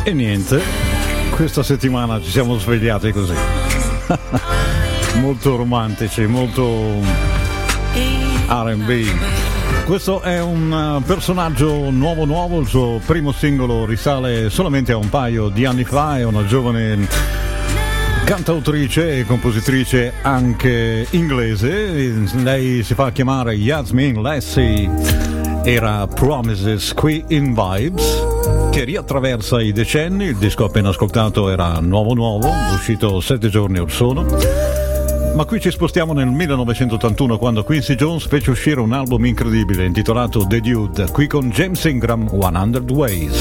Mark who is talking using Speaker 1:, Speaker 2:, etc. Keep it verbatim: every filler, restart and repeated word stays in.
Speaker 1: E niente, questa settimana ci siamo svegliati così. Molto romantici, molto R and B. Questo è un personaggio nuovo nuovo, il suo primo singolo risale solamente a un paio di anni fa, è una giovane cantautrice e compositrice anche inglese, lei si fa chiamare Yasmin Lassie, era Promises qui in Vibes, che riattraversa i decenni. Il disco appena ascoltato era nuovo nuovo, uscito sette giorni or sono. Ma qui ci spostiamo nel millenovecentottantuno, quando Quincy Jones fece uscire un album incredibile intitolato The Dude, qui con James Ingram, hundred Ways.